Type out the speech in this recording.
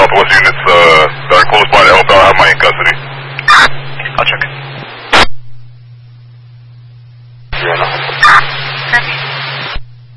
Southwest units that are close by to help out have my in custody. I'll check it.